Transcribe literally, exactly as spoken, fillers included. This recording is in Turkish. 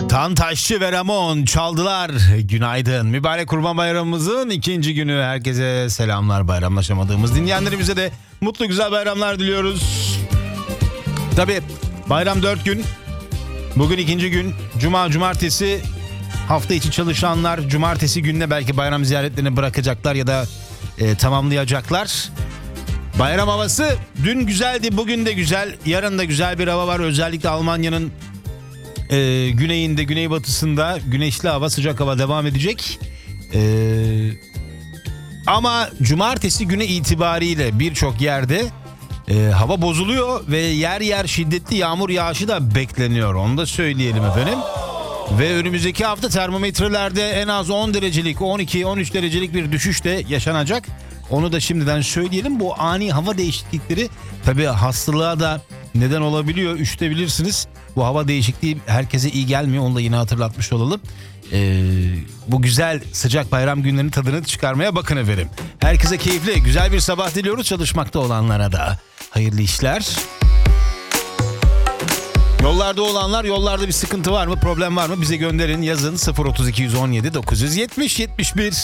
Tantaşçı ve Ramon çaldılar. Günaydın. Mübarek Kurban Bayramımızın ikinci günü. Herkese selamlar. Bayramlaşamadığımız dinleyenlerimize de mutlu güzel bayramlar diliyoruz. Tabii bayram dört gün. Bugün ikinci gün. Cuma, cumartesi. Hafta içi çalışanlar cumartesi gününe belki bayram ziyaretlerini bırakacaklar ya da e, tamamlayacaklar. Bayram havası dün güzeldi, bugün de güzel. Yarın da güzel bir hava var. Özellikle Almanya'nın e, güneyinde, güneybatısında güneşli hava, sıcak hava devam edecek. E, ama cumartesi günü itibariyle birçok yerde e, hava bozuluyor ve yer yer şiddetli yağmur yağışı da bekleniyor. Onu da söyleyelim efendim. Ve önümüzdeki hafta termometrelerde en az on derecelik, on iki on üç derecelik bir düşüş de yaşanacak. Onu da şimdiden söyleyelim. Bu ani hava değişiklikleri tabii hastalığa da neden olabiliyor. Üşütebilirsiniz. Bu hava değişikliği herkese iyi gelmiyor. Onu da yine hatırlatmış olalım. Ee, bu güzel sıcak bayram günlerinin tadını çıkarmaya bakın efendim. Herkese keyifli, güzel bir sabah diliyoruz. Çalışmakta olanlara da hayırlı işler. Yollarda olanlar, yollarda bir sıkıntı var mı, problem var mı bize gönderin, yazın. Sıfır otuz iki yüz on yedi dokuz yüz yetmiş yetmiş bir.